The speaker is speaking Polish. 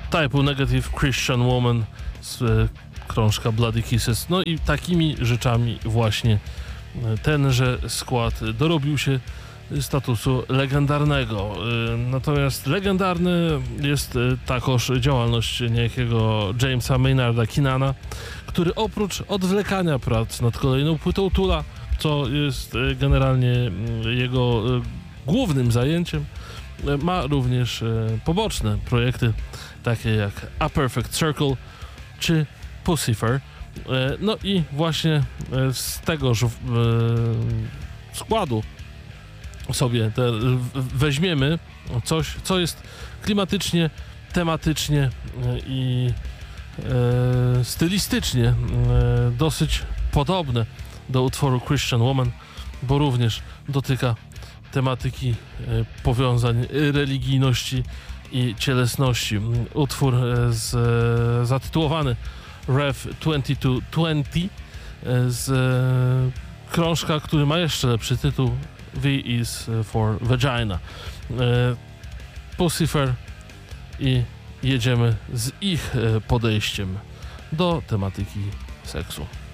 Type Negative Christian Woman z krążka Bloody Kisses. No i takimi rzeczami właśnie tenże skład dorobił się statusu legendarnego. Natomiast legendarny jest takoż działalność niejakiego Jamesa Maynarda Keenana, który oprócz odwlekania prac nad kolejną płytą Toola, co jest generalnie jego głównym zajęciem, ma również poboczne projekty, takie jak A Perfect Circle czy Puscifer. No i właśnie z tegoż składu sobie weźmiemy coś, co jest klimatycznie, tematycznie i stylistycznie dosyć podobne do utworu Christian Woman, bo również dotyka tematyki powiązań religijności i cielesności. Utwór zatytułowany Rev 2220 z krążka, który ma jeszcze lepszy tytuł, V is for Vagina. Puscifer i jedziemy z ich podejściem do tematyki seksu.